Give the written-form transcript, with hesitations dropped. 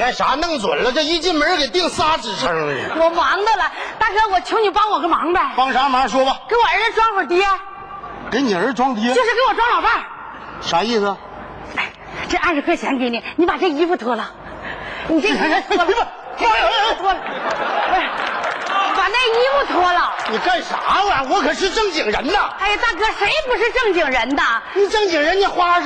干啥？弄准了，这一进门给定仨职称了。 我忙的了，大哥，我求你帮我个忙呗。 帮啥忙？说吧。 给我儿子装会儿爹。 给你儿子装爹？ 就是给我装老伴儿。 啥意思？ 哎，这20块钱给你，你把这衣服脱了。你这衣服脱了。脱了。把那衣服脱了。 你干啥玩意儿？我可是正经人呐！ 哎呀，大哥，谁不是正经人呐？ 你正经人，你花